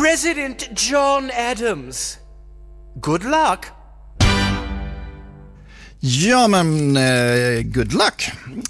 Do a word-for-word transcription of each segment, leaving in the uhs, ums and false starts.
President John Adams. Good luck. Ja, men eh, good luck.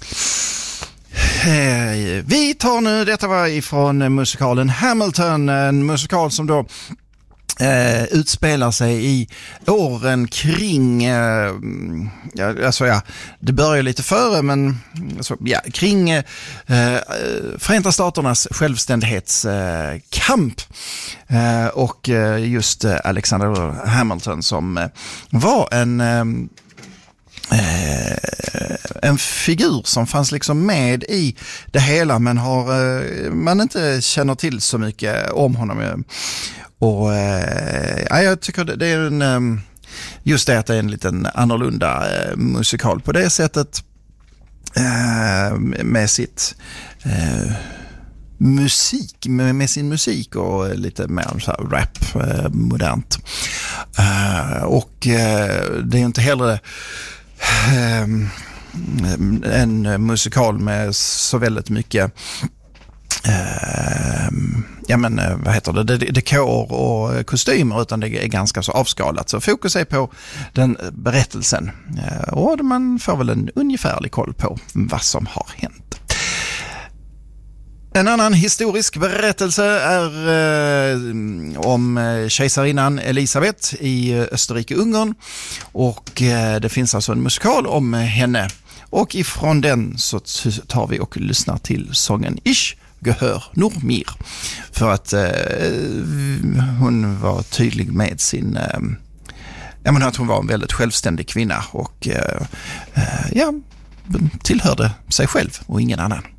Eh, vi tar nu, detta var ifrån musikalen Hamilton, en musikal som då eh, utspelar sig i åren kring, eh, ja, alltså ja, det börjar lite före, men alltså, ja, kring eh, Förenta Staternas självständighetskamp eh, och eh, just eh, Alexander Hamilton som eh, var en eh, Eh, en figur som fanns liksom med i det hela, men har eh, man inte känner till så mycket om honom. Och eh, ja, jag tycker det, det är en eh, just det att det är en liten annorlunda eh, musikal på det sättet eh, med sitt eh, musik, med, med sin musik och lite mer så här rap eh, modernt. Eh, och eh, det är inte heller en musikal med så väldigt mycket eh, ja men vad heter det, det dekor och kostymer, utan det är ganska så avskalat, så fokus är på den berättelsen eh, och man får väl en ungefärlig koll på vad som har hänt. En annan historisk berättelse är eh, om kejsarinnan Elisabeth i Österrike-Ungern, och eh, det finns alltså en musikal om henne, och ifrån den så tar vi och lyssnar till sången Ich gehör nur mir, för att eh, hon var tydlig med sin eh, jag menar att hon var en väldigt självständig kvinna och eh, ja, tillhörde sig själv och ingen annan.